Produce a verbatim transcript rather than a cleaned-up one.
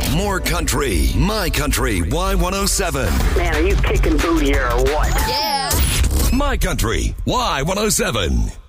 More country. My Country Y one oh seven. Man, are you kicking booty here or what? Yeah. My Country Y one oh seven.